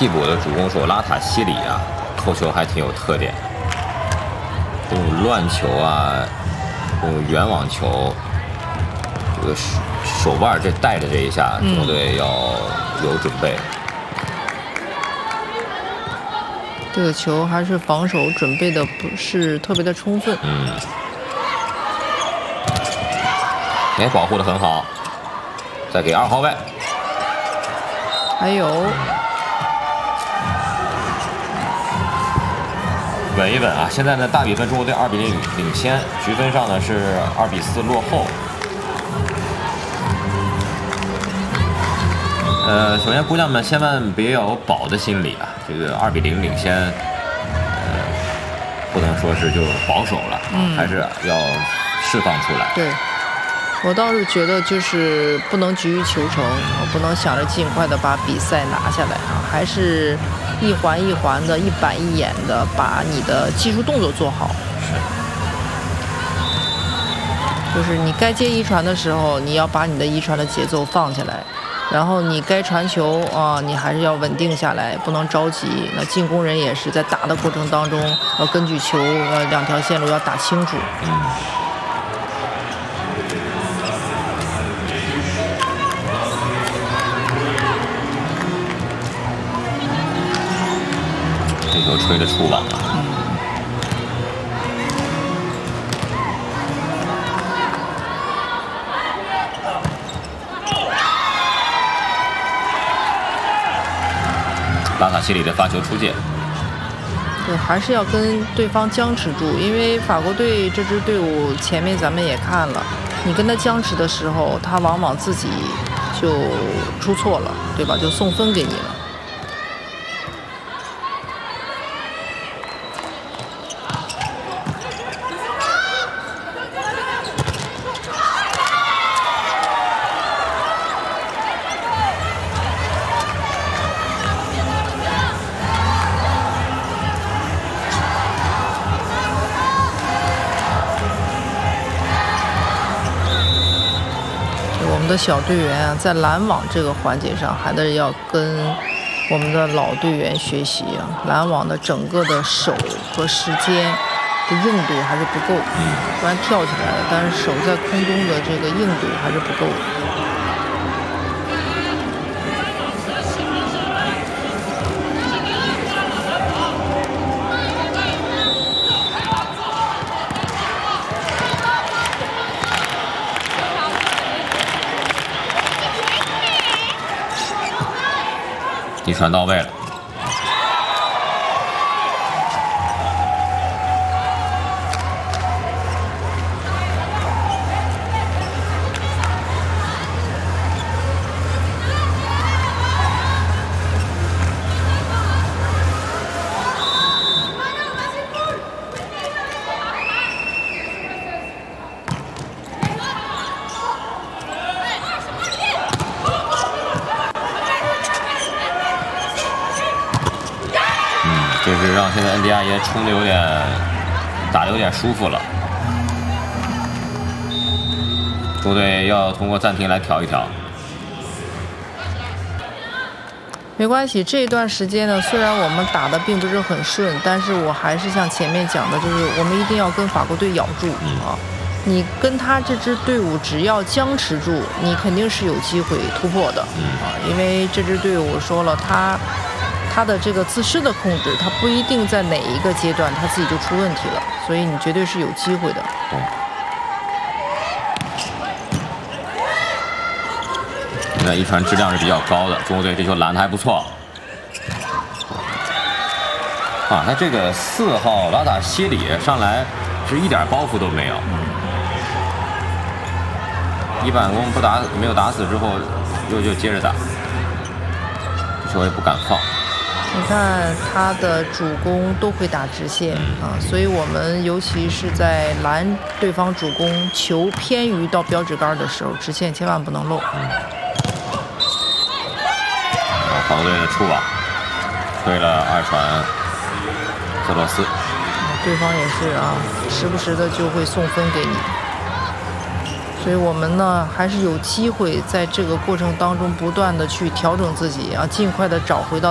替补的主攻手拉塔西里啊，扣球还挺有特点，这种乱球啊，这种圆网球，这个手腕这带着这一下，中国队要有准备。 这个球还是防守准备的不是特别的充分。 哎，保护的很好，再给2号位。 还有。 稳一稳啊！现在呢，大比分中国队2比0领先，局分上呢是2比4落后。首先姑娘们千万别有保的心理啊！这个2比0领先，不能说是就保守了，还是要释放出来。 对，我倒是觉得就是不能急于求成，不能想着尽快的把比赛拿下来啊，还是一环一环的、一板一眼的把你的技术动作做好。就是你该接一传的时候，你要把你的一传的节奏放下来。然后你该传球啊，你还是要稳定下来，不能着急。那进攻人也是在打的过程当中，要根据球2条线路要打清楚。 这球吹的触网了。拉塔西里的发球出界， 对，还是要跟对方僵持住，因为法国队这支队伍前面咱们也看了，你跟他僵持的时候，他往往自己就出错了，对吧？就送分给你了。我们的小队员啊，在拦网这个环节上，还得要跟我们的老队员学习啊。拦网的整个的手和时间的硬度还是不够，虽然跳起来了，但是手在空中的这个硬度还是不够的。 一传到位了。这是让现在恩迪亚耶冲的打的有点舒服了。中队要通过暂停来调一调。 没关系，这一段时间呢，虽然我们打的并不是很顺，但是我还是像前面讲的，就是我们一定要跟法国队咬住啊。你跟他这支队伍只要僵持住，你肯定是有机会突破的啊。因为这支队伍说了，他的这个自身的控制，他不一定在哪一个阶段他自己就出问题了，所以你绝对是有机会的。 现在一传质量是比较高的，中国队这球拦的还不错。啊，他这个4号拉塔西里上来是一点包袱都没有，一板弓没有打死之后，又接着打，这球也不敢放。 你看他的主攻都会打直线啊，所以我们尤其是在拦对方主攻球偏于到标志杆的时候，直线千万不能漏。 法国队的触网推了2传泽罗斯， 对方也是啊，时不时的就会送分给你，所以我们呢还是有机会在这个过程当中不断的去调整自己啊，尽快的找回到